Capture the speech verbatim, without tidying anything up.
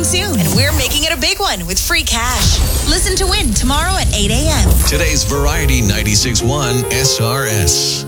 soon. And we're making it a big one with free cash. Listen to Win tomorrow at eight a.m. Today's Variety ninety-six point one S R S.